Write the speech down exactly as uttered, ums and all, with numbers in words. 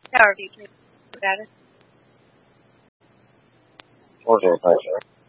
However you can about it. Okay, thanks, sir.